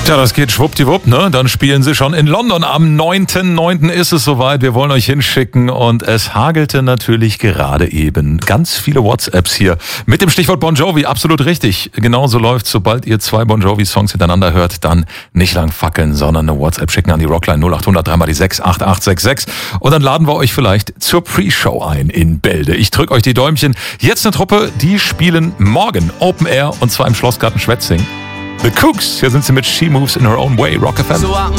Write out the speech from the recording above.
Tja, das geht schwuppdiwupp, ne? Dann spielen sie schon in London. Am 9.9. ist es soweit. Wir wollen euch hinschicken und es hagelte natürlich gerade eben ganz viele WhatsApps hier mit dem Stichwort Bon Jovi. Absolut richtig. Genauso läuft's. Sobald ihr 2 Bon Jovi-Songs hintereinander hört, dann nicht lang fackeln, sondern eine WhatsApp schicken an die Rockline 0800 3 mal die 6 8866 und dann laden wir euch vielleicht zur Pre-Show ein in Bälde. Ich drück euch die Däumchen. Jetzt eine Truppe, die spielen morgen Open Air und zwar im Schlossgarten Schwetzing. The Kooks, hier sind sie mit She Moves in Her Own Way, Rock FM.